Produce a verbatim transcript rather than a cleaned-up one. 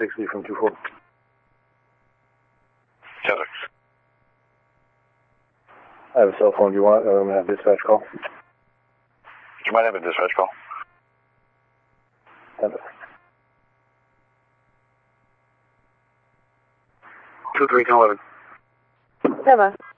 sixty from two four. Tether. I have a cell phone. Do you want? I'm going to have dispatch call. You might have a dispatch call. Tether. Two three ten eleven. Emma.